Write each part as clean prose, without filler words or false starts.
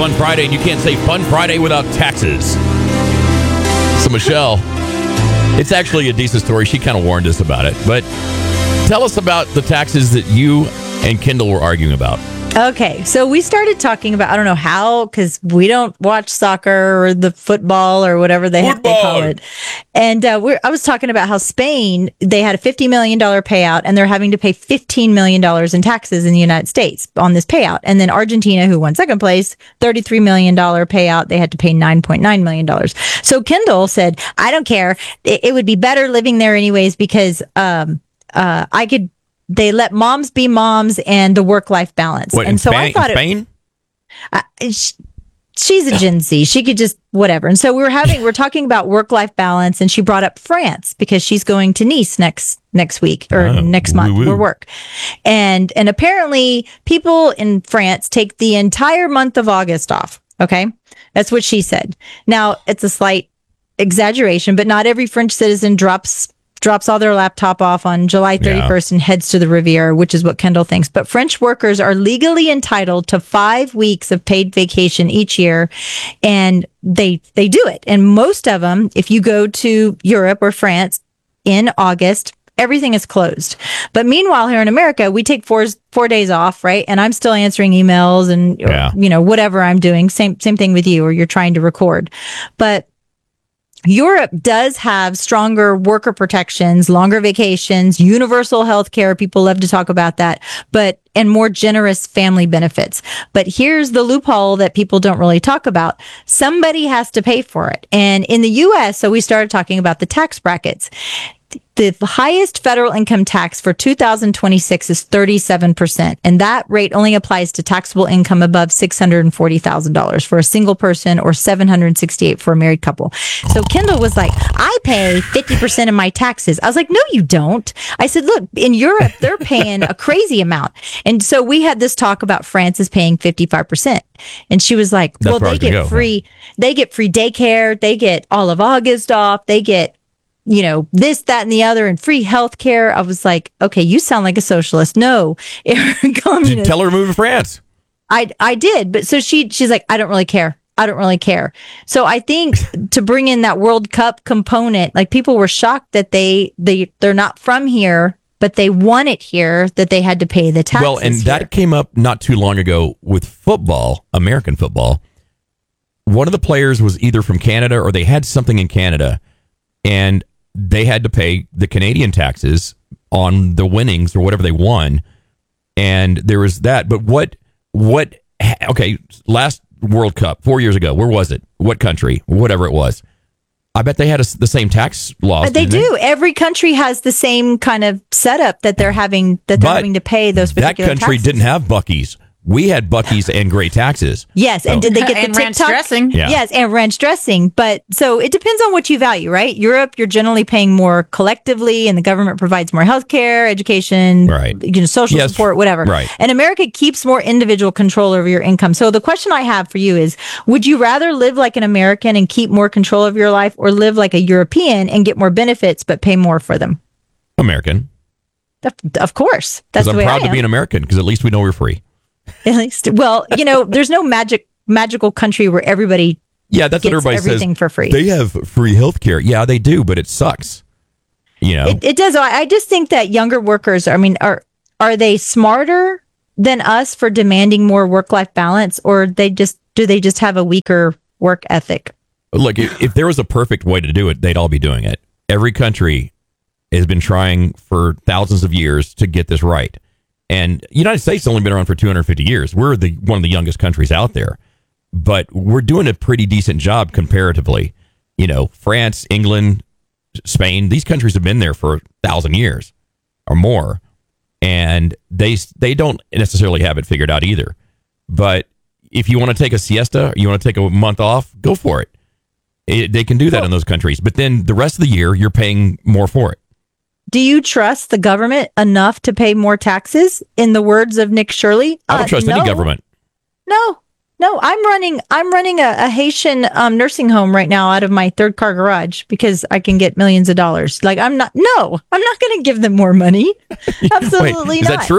Fun Friday, and you can't say Fun Friday without taxes. So, Michelle, it's actually a decent story. She kind of warned us about it. But tell us about the taxes that you and Kendall were arguing about. Okay, so we started talking about, I don't know how, because we don't watch soccer or the football or whatever they call it. And I was talking about how Spain, they had a $50 million payout, and they're having to pay $15 million in taxes in the United States on this payout. And then Argentina, who won second place, $33 million payout, they had to pay $9.9 million. So Kendall said, I don't care. It would be better living there anyways because they let moms be moms and the work-life balance. What, and so Spain, I thought Spain? She's a Gen Z. She could just whatever. And so we're talking about work-life balance, and she brought up France because she's going to Nice next week or next month for work. And apparently people in France take the entire month of August off. Okay. That's what she said. Now it's a slight exaggeration, but not every French citizen drops all their laptop off on July 31st and heads to the Riviera, which is what Kendall thinks. But French workers are legally entitled to 5 weeks of paid vacation each year, and they do it. And most of them, if you go to Europe or France in August, everything is closed. But meanwhile, here in America, we take 4 days off, right? And I'm still answering emails and, whatever I'm doing. Same thing with you, or you're trying to record. But Europe does have stronger worker protections, longer vacations, universal health care. People love to talk about that, and more generous family benefits. But here's the loophole that people don't really talk about. Somebody has to pay for it. And in the U.S., so we started talking about the tax brackets. The highest federal income tax for 2026 is 37%. And that rate only applies to taxable income above $640,000 for a single person or $768 for a married couple. So Kendall was like, I pay 50% of my taxes. I was like, no, you don't. I said, look, in Europe, they're paying a crazy amount. And so we had this talk about France is paying 55%. And she was like, well, they get free daycare. They get all of August off. They get this, that, and the other, and free health care. I was like, okay, you sound like a socialist. No, communist. Did you tell her to move to France? I did. But so she's like, I don't really care. So I think to bring in that World Cup component, like people were shocked that they're not from here, but they want it here, that they had to pay the taxes. Well, and here. That came up not too long ago with football, American football. One of the players was either from Canada or they had something in Canada, and they had to pay the Canadian taxes on the winnings or whatever they won. And there was that. But last World Cup 4 years ago, where was it? What country? Whatever it was. I bet they had the same tax laws. They do. Every country has the same kind of setup that they're having to pay those particular taxes. That country didn't have Buc-ee's. We had Buc-ee's and great taxes. Yes, and did they get the TikTok? Ranch dressing? Yeah. Yes, and ranch dressing. But so it depends on what you value, right? Europe, you're generally paying more collectively, and the government provides more health care, education, right? Social support, whatever. Right. And America keeps more individual control over your income. So the question I have for you is, would you rather live like an American and keep more control of your life, or live like a European and get more benefits but pay more for them? American. Of course. That's the way I am. I'm proud to be an American, because at least we know we're free. At least, well, there's no magical country where everybody that's gets what everybody everything says. For free. They have free health care. Yeah, they do, but it sucks. It does. I just think that younger workers, are they smarter than us for demanding more work-life balance, or do they just have a weaker work ethic? Look, if there was a perfect way to do it, they'd all be doing it. Every country has been trying for thousands of years to get this right. And the United States has only been around for 250 years. We're one of the youngest countries out there. But we're doing a pretty decent job comparatively. France, England, Spain, these countries have been there for 1,000 years or more. And they don't necessarily have it figured out either. But if you want to take a siesta, you want to take a month off, go for it. They can do that in those countries. But then the rest of the year, you're paying more for it. Do you trust the government enough to pay more taxes? In the words of Nick Shirley, I don't trust any government. No. I'm running a Haitian nursing home right now out of my third car garage because I can get millions of dollars. Like I'm not going to give them more money. Absolutely Wait, not. Is that true?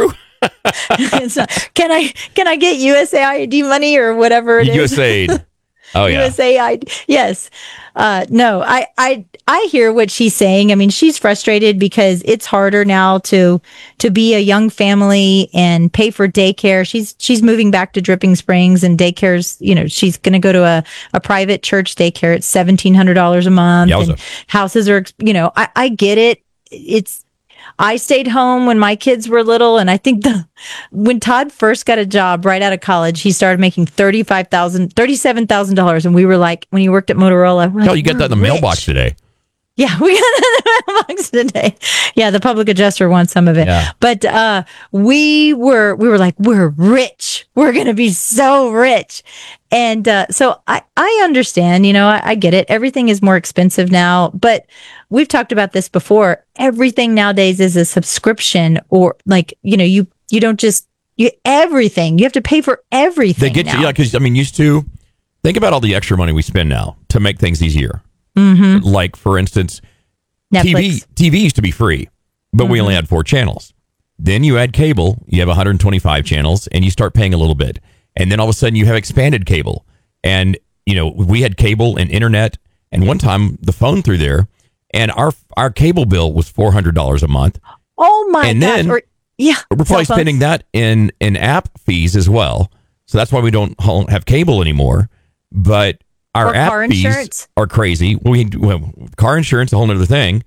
So, can I get USAID money or whatever it is? USAID. Oh yeah. USAID. Yes. No, I hear what she's saying. I mean, she's frustrated because it's harder now to be a young family and pay for daycare. She's moving back to Dripping Springs, and daycare's, she's going to go to a private church daycare. It's $1,700 a month. Yowza. And houses are, I get it. I stayed home when my kids were little, and I think when Todd first got a job right out of college, he started making $37,000, and we were like, when he worked at Motorola, Hell, you got that in the mailbox today. Yeah, we got it in the mailbox today. Yeah, the public adjuster wants some of it. Yeah. But we were like, we're rich. We're going to be so rich. And so I understand, I get it. Everything is more expensive now, but we've talked about this before. Everything nowadays is a subscription, or like, you don't just, everything. You have to pay for everything. They get now. you, because used to think about all the extra money we spend now to make things easier. Mm-hmm. Like, for instance, Netflix. TV used to be free, but we only had 4 channels. Then you add cable, you have 125 channels, and you start paying a little bit. And then all of a sudden you have expanded cable. And, we had cable and internet, and one time the phone through there, and our cable bill was $400 a month. Oh my and gosh. Then yeah. We're probably spending that in app fees as well. So that's why we don't have cable anymore. But our app fees are crazy. Car insurance, a whole other thing.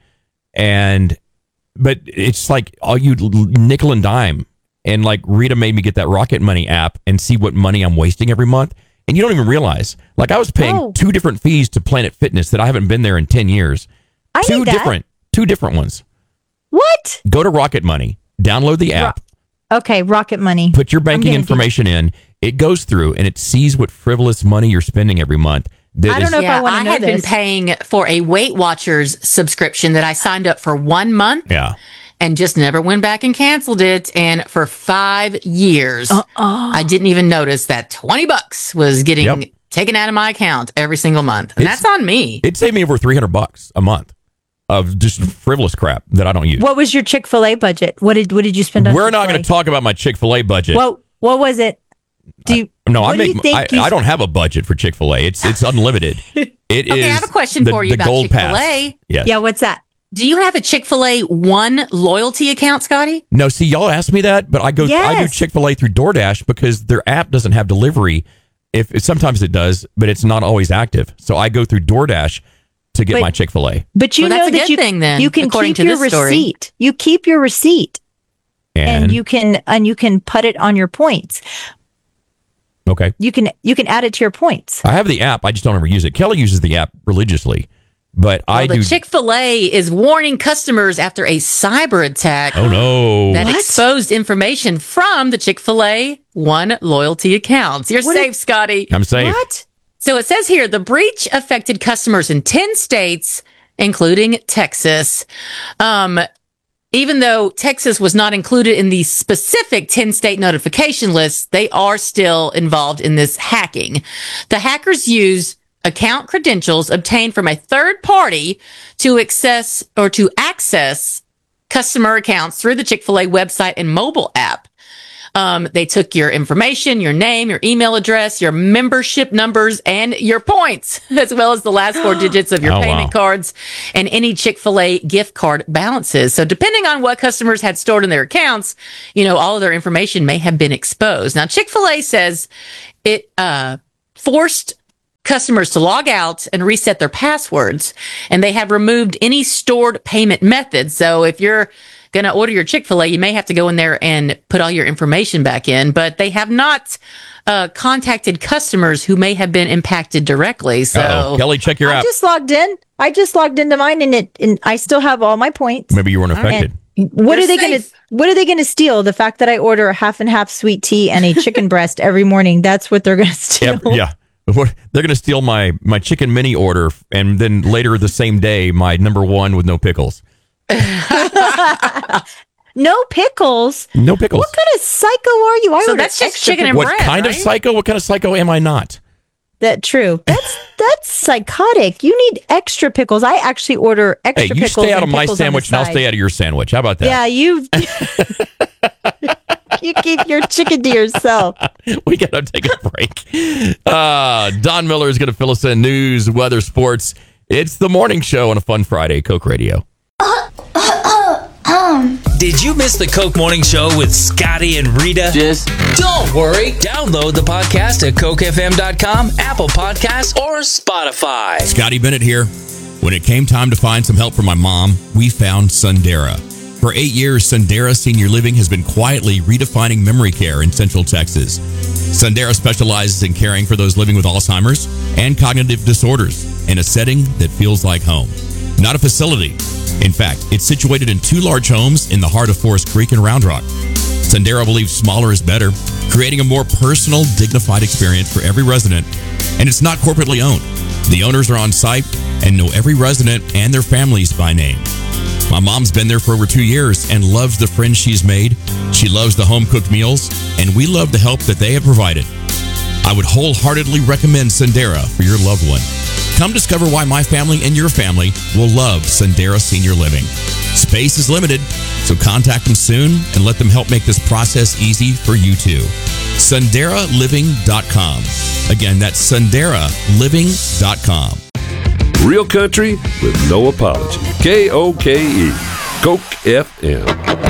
But it's like all you nickel and dime. And like Rita made me get that Rocket Money app and see what money I'm wasting every month. And you don't even realize. Like, I was paying 2 different fees to Planet Fitness that I haven't been there in 10 years. Two different ones. What? Go to Rocket Money. Download the app. Okay, Rocket Money. Put your banking information in. It goes through and it sees what frivolous money you're spending every month. I don't know if I want to know this. I had been paying for a Weight Watchers subscription that I signed up for 1 month. Yeah. And just never went back and canceled it. And for 5 years, I didn't even notice that $20 was getting taken out of my account every single month. And that's on me. It saved me over $300 a month of just frivolous crap that I don't use. What was your Chick-fil-A budget? What did you spend on We're not going to talk about my Chick-fil-A budget. What was it? I don't have a budget for Chick-fil-A. It's unlimited. It I have a question for you about Chick-fil-A. Yes. Yeah, what's that? Do you have a Chick-fil-A One loyalty account, Scotty? No, see, y'all asked me that, but I do Chick-fil-A through DoorDash because their app doesn't have delivery. Sometimes it does, but it's not always active. So I go through DoorDash to get my Chick-fil-A. But that's a good thing, then, you can keep your receipt. You keep your receipt, and you can put it on your points. Okay. You can add it to your points. I have the app. I just don't ever use it. Kelly uses the app religiously, but I do. The Chick-fil-A is warning customers after a cyber attack. Oh no! That exposed information from the Chick-fil-A One loyalty accounts. You're safe, Scotty. I'm safe. What? So it says here, the breach affected customers in 10 states, including Texas. Even though Texas was not included in the specific 10-state notification list, they are still involved in this hacking. The hackers use account credentials obtained from a third party to access customer accounts through the Chick-fil-A website and mobile app. They took your information, your name, your email address, your membership numbers, and your points, as well as the last 4 digits of your payment cards and any Chick-fil-A gift card balances. So depending on what customers had stored in their accounts, all of their information may have been exposed. Now, Chick-fil-A says it forced customers to log out and reset their passwords, and they have removed any stored payment methods. So if you're going to order your Chick-fil-A, you may have to go in there and put all your information back in, but they have not contacted customers who may have been impacted directly. So Kelly, check your app. I just logged into mine, and I still have all my points. Maybe you weren't affected. What are they going to steal? The fact that I order a half and half sweet tea and a chicken breast every morning, that's what they're going to steal. Yeah. They're going to steal my chicken mini order, and then later the same day, my number 1 with no pickles. No pickles. No pickles. What kind of psycho are you? So that's just chicken and bread. What kind of psycho? What kind of psycho am I not? True. That's psychotic. You need extra pickles. I actually order extra pickles. Hey, you stay out of my sandwich and I'll stay out of your sandwich. How about that? Yeah, You keep your chicken to yourself. We got to take a break. Don Miller is going to fill us in news, weather, sports. It's the morning show on a fun Friday, Coke Radio. Did you miss the Coke Morning Show with Scotty and Rita? Don't worry. Download the podcast at CokeFM.com, Apple Podcasts, or Spotify. Scotty Bennett here. When it came time to find some help for my mom, we found Sundera. For 8 years, Sundera Senior Living has been quietly redefining memory care in Central Texas. Sundera specializes in caring for those living with Alzheimer's and cognitive disorders in a setting that feels like home. Not a facility. In fact, it's situated in 2 large homes in the heart of Forest Creek and Round Rock. Sundera believes smaller is better, creating a more personal, dignified experience for every resident, and it's not corporately owned. The owners are on site and know every resident and their families by name. My mom's been there for over 2 years and loves the friends she's made. She loves the home-cooked meals, and we love the help that they have provided. I would wholeheartedly recommend Sundera for your loved one. Come discover why my family and your family will love Sundera Senior Living. Space is limited, so contact them soon and let them help make this process easy for you too. SunderaLiving.com. Again, that's SunderaLiving.com. Real country with no apology. KOKE. Coke FM.